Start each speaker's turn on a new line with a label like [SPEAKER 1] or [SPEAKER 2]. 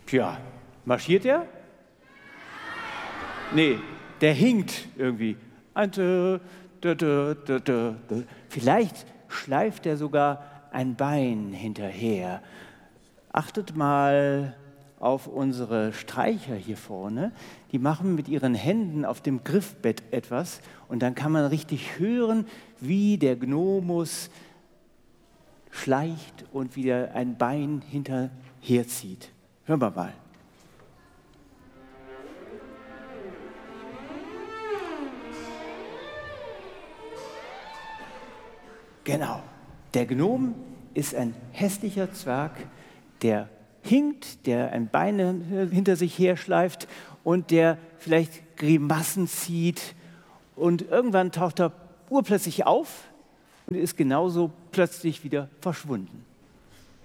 [SPEAKER 1] Tja, marschiert er? Nee, der hinkt irgendwie. Vielleicht schleift er sogar ein Bein hinterher. Achtet mal auf unsere Streicher hier vorne. Die machen mit ihren Händen auf dem Griffbett etwas und dann kann man richtig hören, wie der Gnomus schleicht und wieder ein Bein hinterherzieht. Hören wir mal. Genau, der Gnom ist ein hässlicher Zwerg, der hinkt, der ein Bein hinter sich herschleift und der vielleicht Grimassen zieht. Und irgendwann taucht er urplötzlich auf und ist genauso plötzlich wieder verschwunden.